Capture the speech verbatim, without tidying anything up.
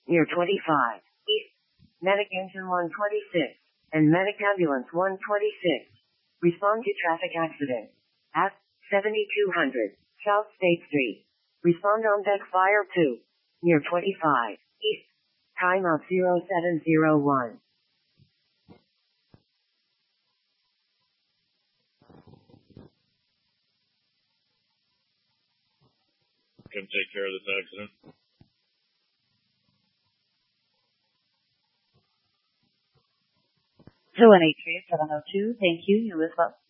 near twenty-five, east. Medic engine one twenty-six, and medic ambulance one twenty-six. Respond to traffic accident. At seventy-two hundred, South State Street. Respond on deck fire two, near twenty-five, east. Time of zero seven zero one. Come take care of this accident. two one eight three seven oh two, thank you. You as well.